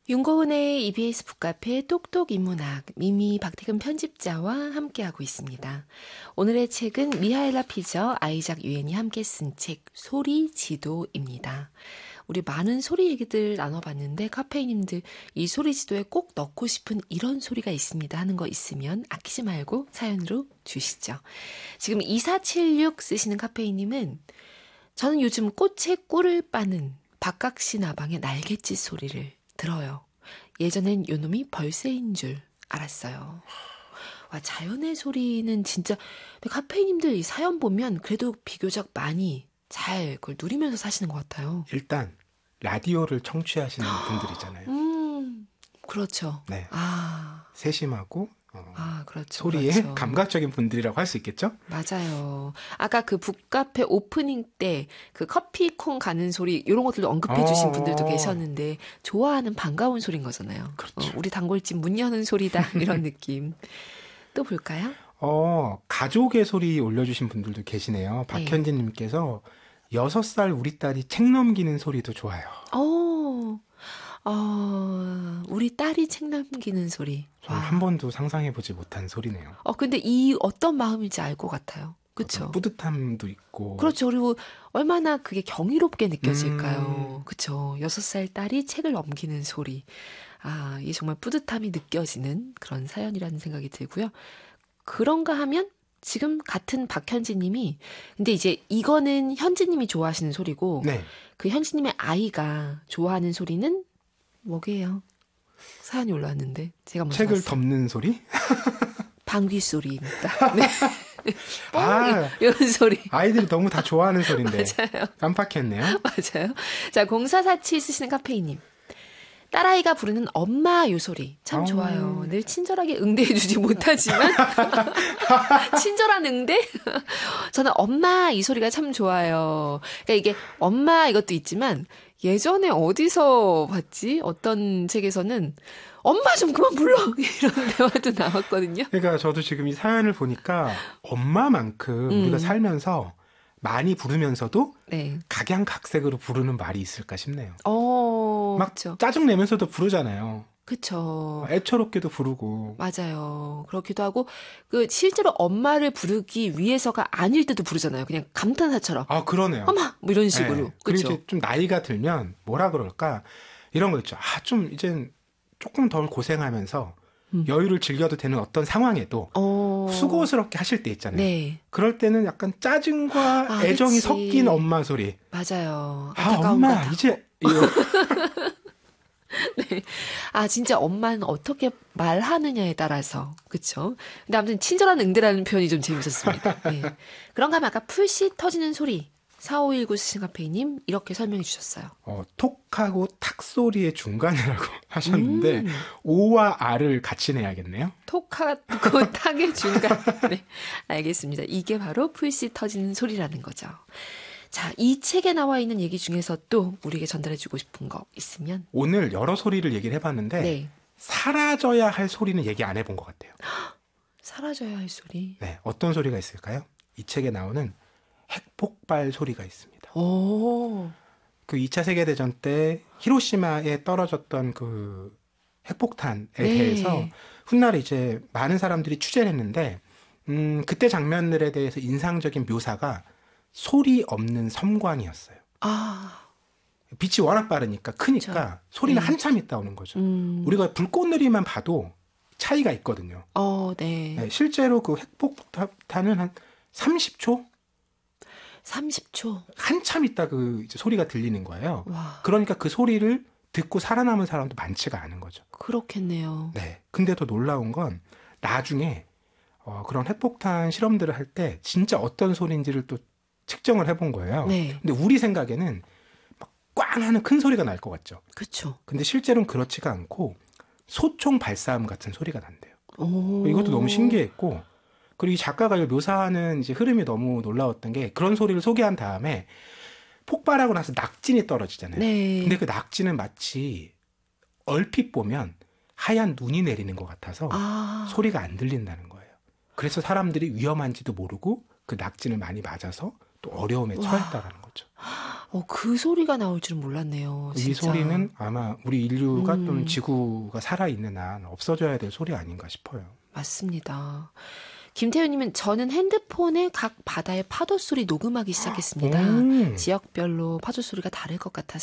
윤고은의 EBS 북카페 똑똑 인문학 미미 박태근 편집자와 함께하고 있습니다. 오늘의 책은 미하엘라 피저, 아이작 유엔이 함께 쓴 책 소리 지도입니다. 우리 많은 소리 얘기들 나눠봤는데 카페이님들 이 소리 지도에 꼭 넣고 싶은 이런 소리가 있습니다 하는 거 있으면 아끼지 말고 사연으로 주시죠. 지금 2476 쓰시는 카페이님은 저는 요즘 꽃에 꿀을 빠는 박각시 나방의 날갯짓 소리를 들어요. 예전엔 요놈이 벌새인 줄 알았어요. 와, 자연의 소리는 진짜 카페이님들 이 사연 보면 그래도 비교적 많이 잘 그걸 누리면서 사시는 것 같아요. 일단 라디오를 청취하시는 분들이잖아요. 그렇죠. 네. 아, 세심하고 그렇죠. 소리에 그렇죠. 감각적인 분들이라고 할 수 있겠죠? 맞아요. 아까 그 북카페 오프닝 때 그 커피콩 가는 소리 이런 것들도 언급해 주신 분들도 계셨는데 좋아하는 반가운 소리인 거잖아요. 그렇죠. 우리 단골집 문 여는 소리다 이런 느낌. 또 볼까요? 가족의 소리 올려주신 분들도 계시네요. 박현진님께서 6살 우리 딸이 책 넘기는 소리도 좋아요. 우리 딸이 책 넘기는 소리. 저는 한 번도 상상해보지 못한 소리네요. 근데 이 어떤 마음인지 알 것 같아요. 그렇죠. 뿌듯함도 있고. 그렇죠. 그리고 얼마나 그게 경이롭게 느껴질까요. 그렇죠. 6살 딸이 책을 넘기는 소리. 이게 정말 뿌듯함이 느껴지는 그런 사연이라는 생각이 들고요. 그런가 하면 지금 같은 박현진 님이 근데 이제 이거는 현진 님이 좋아하시는 소리고 네. 그 현진 님의 아이가 좋아하는 소리는 뭐게요? 사연이 올라왔는데 제가 먼저 책을 봤어요. 덮는 소리? 방귀 소리입니다. 네. 이런 소리. 아이들이 너무 다 좋아하는 소리인데. 맞아요. 깜빡했네요. 맞아요. 자, 0447 쓰시는 카페이님. 딸아이가 부르는 엄마 요 소리 참 좋아요. 늘 친절하게 응대해주지 못하지만 친절한 응대? 저는 엄마 이 소리가 참 좋아요. 그러니까 이게 엄마 이것도 있지만 예전에 어디서 봤지? 어떤 책에서는 엄마 좀 그만 불러 이런 대화도 나왔거든요. 그러니까 저도 지금 이 사연을 보니까 엄마만큼 우리가 살면서 많이 부르면서도 네. 각양각색으로 부르는 말이 있을까 싶네요. 막 그쵸. 짜증내면서도 부르잖아요. 그쵸. 애처롭게도 부르고. 맞아요. 그렇기도 하고, 실제로 엄마를 부르기 위해서가 아닐 때도 부르잖아요. 그냥 감탄사처럼. 그러네요. 엄마! 뭐 이런 식으로. 네. 그리고 그쵸. 이제 좀 나이가 들면 뭐라 그럴까? 이런 거 있죠. 좀 이젠 조금 덜 고생하면서 여유를 즐겨도 되는 어떤 상황에도 수고스럽게 하실 때 있잖아요. 네. 그럴 때는 약간 짜증과 애정이 그치. 섞인 엄마 소리. 맞아요. 엄마 거다. 이제 네. 진짜 엄마는 어떻게 말하느냐에 따라서. 그쵸? 근데 아무튼 친절한 응대라는 표현이 좀 재밌었습니다. 네. 그런가 하면 아까 풀씨 터지는 소리. 4519 쓰신 카페이님 이렇게 설명해 주셨어요. 톡하고 탁 소리의 중간이라고 하셨는데 오와 아를 같이 내야겠네요. 톡하고 탁의 중간. 네, 알겠습니다. 이게 바로 풀씨 터지는 소리라는 거죠. 자, 이 책에 나와 있는 얘기 중에서 또 우리에게 전달해주고 싶은 거 있으면? 오늘 여러 소리를 얘기를 해봤는데 네. 사라져야 할 소리는 얘기 안 해본 것 같아요. 사라져야 할 소리? 네, 어떤 소리가 있을까요? 이 책에 나오는 핵폭발 소리가 있습니다. 오. 그 2차 세계대전 때 히로시마에 떨어졌던 그 핵폭탄에 대해서 훗날 이제 많은 사람들이 취재를 했는데 그때 장면들에 대해서 인상적인 묘사가 소리 없는 섬광이었어요. 빛이 워낙 빠르니까 크니까 그렇죠. 소리는 한참 있다 오는 거죠. 우리가 불꽃놀이만 봐도 차이가 있거든요. 네. 네, 실제로 그 핵폭탄은 한 30초? 30초. 한참 있다 이제 소리가 들리는 거예요. 와. 그러니까 그 소리를 듣고 살아남은 사람도 많지가 않은 거죠. 그렇겠네요. 네. 근데 더 놀라운 건 나중에 그런 핵폭탄 실험들을 할 때 진짜 어떤 소리인지를 또 측정을 해본 거예요. 네. 근데 우리 생각에는 막 꽝 하는 큰 소리가 날 것 같죠. 그렇죠. 근데 실제로는 그렇지가 않고 소총 발사음 같은 소리가 난대요. 오. 이것도 너무 신기했고, 그리고 이 작가가 묘사하는 이제 흐름이 너무 놀라웠던 게 그런 소리를 소개한 다음에 폭발하고 나서 낙진이 떨어지잖아요. 네. 근데 그 낙진은 마치 얼핏 보면 하얀 눈이 내리는 것 같아서 소리가 안 들린다는 거예요. 그래서 사람들이 위험한지도 모르고 그 낙진을 많이 맞아서 또 어려움에 처했다라는 거죠. 그 소리가 나올 줄은 몰랐네요. 이 진짜. 소리는 아마 우리 인류가 또는 지구가 살아있는 한 없어져야 될 소리 아닌가 싶어요. 맞습니다. 김태효님은 저는 핸드폰에 각 바다의 파도 소리 녹음하기 시작했습니다. 지역별로 파도 소리가 다를 것 같아서